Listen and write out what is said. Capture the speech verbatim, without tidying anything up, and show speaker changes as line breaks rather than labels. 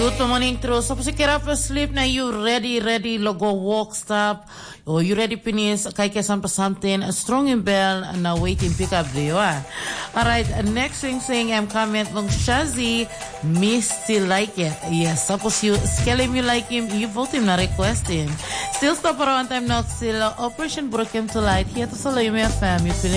Good morning, Tro. So, if you get up and sleep, now you ready, ready, lo go walk, stop. Or you ready, Pinis, kijk eens aan something, strong in bell, and now waiting pick up the ah. Alright, next thing saying, I'm coming long Shazzy, me still like it. Yes, suppose you, scale him, you like him, you vote him, not requesting. Still stop around time, not still, uh, Operation Broken to Light, here to follow you, my fam, you